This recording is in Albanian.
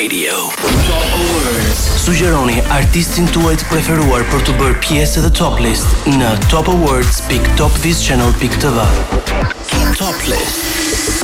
Radio. Top Awards. Sugjeroni artistin tuaj të preferuar për të bërë pjesë të Top List në topawards.topvizchannel.tv. Top List.